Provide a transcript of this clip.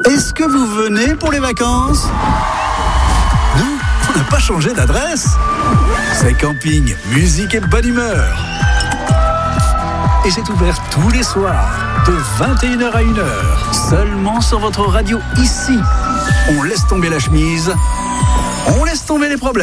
Est-ce que vous venez pour les vacances ? Nous, on n'a pas changé d'adresse. C'est camping, musique et bonne humeur. Et c'est ouvert tous les soirs, de 21h à 1h, seulement sur votre radio ici. On laisse tomber la chemise, on laisse tomber les problèmes.